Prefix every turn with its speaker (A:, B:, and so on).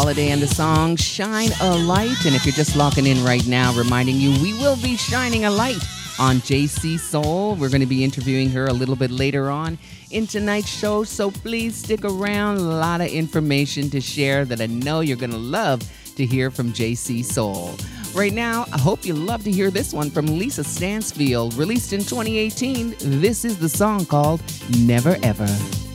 A: Holiday and the song Shine a Light. And if you're just locking in right now, reminding you we will be shining a light on JC Soul. We're going to be interviewing her a little bit later on in tonight's show, so please stick around. A lot of information to share that I know you're going to love to hear from JC Soul. Right now, I hope you love to hear this one from Lisa Stansfield, released in 2018. This is the song called Never Ever.